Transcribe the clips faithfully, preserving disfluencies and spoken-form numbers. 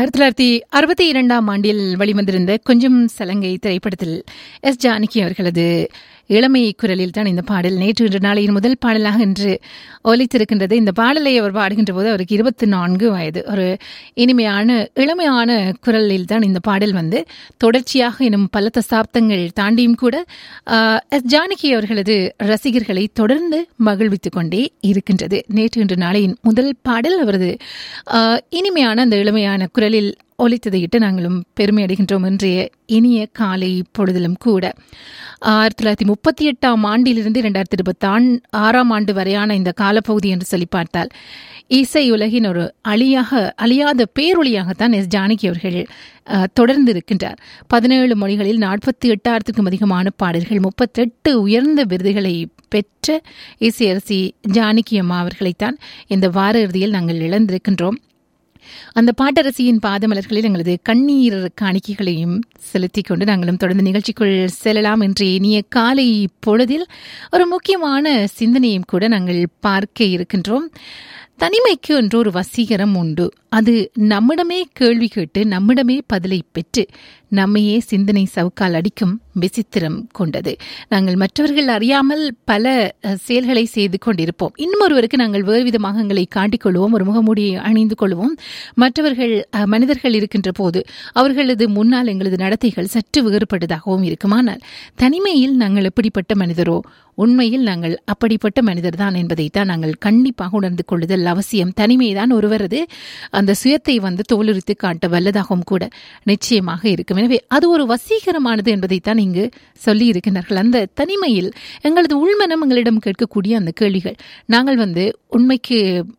ஆயிரத்தி தொள்ளாயிரத்தி அறுபத்தி இரண்டாம் ஆண்டில் வெளிவந்திருந்த கொஞ்சம் சலங்கை திரைப்படத்தில் எஸ் ஜானகி அவர்களது இளமை குரலில் தான் இந்த பாடல் நேற்று இன்று நாளையின் முதல் பாடலாக இன்று ஒலித்திருக்கின்றது. இந்த பாடலை அவர் பாடுகின்ற போது அவருக்கு இருபத்தி நான்கு வயது. ஒரு இனிமையான இளமையான குரலில் தான் இந்த பாடல் வந்து தொடர்ச்சியாக இன்னும் பல தசாப்தங்கள் தாண்டியும் கூட எஸ் ஜானகி அவர்களது ரசிகர்களை தொடர்ந்து மகிழ்வித்துக் கொண்டே இருக்கின்றது. நேற்று இன்று நாளையின் முதல் பாடல் அவரது இனிமையான அந்த இளமையான குரலில் ஒலித்ததையிட்டு நாங்களும் பெருமை அடைகின்றோம். இன்றைய இனிய காலை பொழுதிலும் கூட ஆயிரத்தி தொள்ளாயிரத்தி முப்பத்தி எட்டாம் ஆண்டிலிருந்து இரண்டாயிரத்தி இருபத்தி ஆறாம் ஆண்டு வரையான இந்த காலப்பகுதி என்று சொல்லி பார்த்தால் இசை உலகின் ஒரு அழியாக அழியாத பேரொழியாகத்தான் எஸ் ஜானகி அவர்கள் தொடர்ந்து இருக்கின்றார். பதினேழு மொழிகளில் நாற்பத்தி எட்டாயிரத்துக்கும் அதிகமான பாடல்கள், முப்பத்தெட்டு உயர்ந்த விருதுகளை பெற்ற இசையரசி ஜானகி அம்மா அவர்களைத்தான் இந்த வார இறுதியில் நாங்கள் இழந்திருக்கின்றோம். அந்த பாட்டரசியின் பாதமலர்களில் எங்களது கண்ணீர் காணிக்கைகளையும் செலுத்திக் கொண்டு நாங்களும் தொடர்ந்து நிகழ்ச்சிக்குள் செல்லலாம். என்று இனிய காலை பொழுதில் ஒரு முக்கியமான சிந்தனையும் கூட நாங்கள் பார்க்க இருக்கின்றோம். தனிமைக்கு என்று ஒரு வசீகரம் உண்டு. அது நம்மிடமே கேள்வி கேட்டு நம்மிடமே பதிலை பெற்று நம்மையே சிந்தனை சவுக்கால் அடிக்கும் விசித்திரம் கொண்டது. நாங்கள் மற்றவர்கள் அறியாமல் பல செயல்களை செய்து கொண்டிருப்போம். இன்னும் ஒருவருக்கு நாங்கள் வேறு விதமாக எங்களை காட்டிக்கொள்வோம், ஒரு முகமூடியை அணிந்து கொள்வோம். மற்றவர்கள் மனிதர்கள் இருக்கின்ற போது அவர்களது முன்னால் எங்களது நடத்தைகள் சற்று வேறுபட்டதாகவும் இருக்கும். ஆனால் தனிமையில் நாங்கள் எப்படிப்பட்ட மனிதரோ உண்மையில் நாங்கள் அப்படிப்பட்ட மனிதர் தான் என்பதைத்தான் நாங்கள் கண்டிப்பாக உணர்ந்து கொள்ளுதல் அவசியம். தனிமைதான் ஒருவரது அந்த சுயத்தை வந்து தோலுரித்து காட்ட வல்லதாகவும் கூட நிச்சயமாக இருக்கும். எனவே அது ஒரு வசீகரமானது என்பதைத்தான் இங்கு சொல்லி இருக்கின்றார்கள். அந்த தனிமையில் எங்களது உள்மனம் எங்களிடம் கேட்கக்கூடிய அந்த கேள்விகள், நாங்கள் வந்து உண்மைக்கு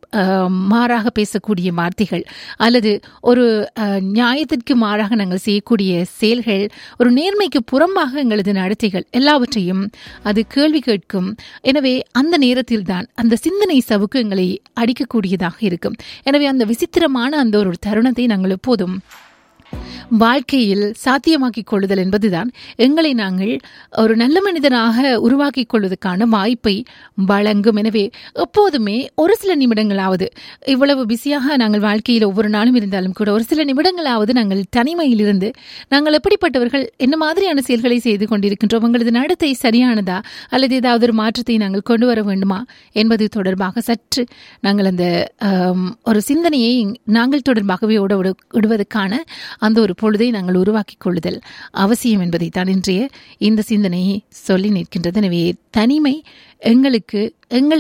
மாறாக பேசக்கூடிய வார்த்தைகள் அல்லது ஒரு நியாயத்திற்கு மாறாக நாங்கள் செய்யக்கூடிய செயல்கள், ஒரு நேர்மைக்கு புறம்பாக எங்களது நடத்தைகள் எல்லாவற்றையும் அது கேள்வி கேட்கும். எனவே அந்த நேரத்தில் தான் அந்த சிந்தனை சவுக்கு எங்களை அடிக்கக்கூடியதாக இருக்கும். எனவே அந்த விசித்திரமான அந்த ஒரு தருணத்தை நாங்கள் எப்போதும் வாழ்க்கையில் சாத்தியமாக்கிக் கொள்ளுதல் என்பதுதான் எங்களை நாங்கள் ஒரு நல்ல மனிதனாக உருவாக்கிக் கொள்வதற்கான வாய்ப்பை வழங்கும். எனவே எப்போதுமே ஒரு சில நிமிடங்களாவது, இவ்வளவு பிஸியாக நாங்கள் வாழ்க்கையில் ஒவ்வொரு நாளும் இருந்தாலும் கூட ஒரு சில நிமிடங்களாவது நாங்கள் தனிமையில் இருந்து நாங்கள் எப்படிப்பட்டவர்கள், என்ன மாதிரியான செயல்களை செய்து கொண்டிருக்கின்றோம், எங்களது நடத்தை சரியானதா அல்லது ஏதாவது ஒரு மாற்றத்தை நாங்கள் கொண்டு வர வேண்டுமா என்பது தொடர்பாக சற்று நாங்கள் அந்த ஒரு சிந்தனையை நாங்கள் தொடர்பாகவே ஓட விடுவதற்கான அந்த ஒரு பொழுதை நாங்கள் உருவாக்கிக் கொள்ளுதல் அவசியம் என்பதைத்தான் இன்றைய இந்த சிந்தனையை சொல்லி நிற்கின்றது. எனவே தனிமை எங்களுக்கு எங்களை